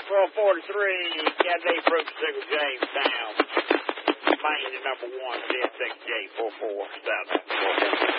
443, Cabernet Fruit Sickle Jamestown. Main to number 1, 10-6J 44, South.